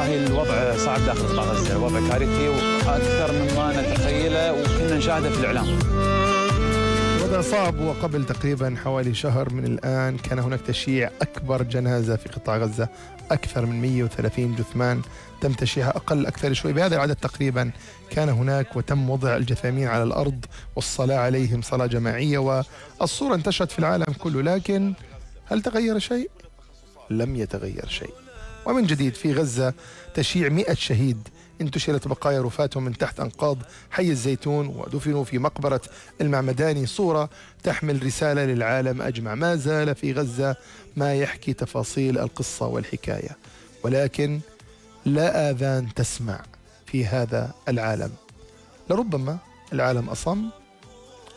والله الوضع صعب داخل قطاع غزة، الوضع كارثي وأكثر مما نتخيله وكنا نشاهده في الإعلام. الوضع صعب، وقبل تقريبا حوالي شهر من الآن كان هناك تشييع أكبر جنازة في قطاع غزة، أكثر من 130 جثمان تم تشييعها، أقل أكثر شوي بهذا العدد تقريبا كان هناك، وتم وضع الجثامين على الأرض والصلاة عليهم صلاة جماعية، والصورة انتشرت في العالم كله. لكن هل تغير شيء؟ لم يتغير شيء. ومن جديد في غزة تشييع 100 شهيد انتشرت بقايا رفاتهم من تحت أنقاض حي الزيتون ودفنوا في مقبرة المعمداني، صورة تحمل رسالة للعالم أجمع. ما زال في غزة ما يحكي تفاصيل القصة والحكاية، ولكن لا آذان تسمع في هذا العالم. لربما العالم أصم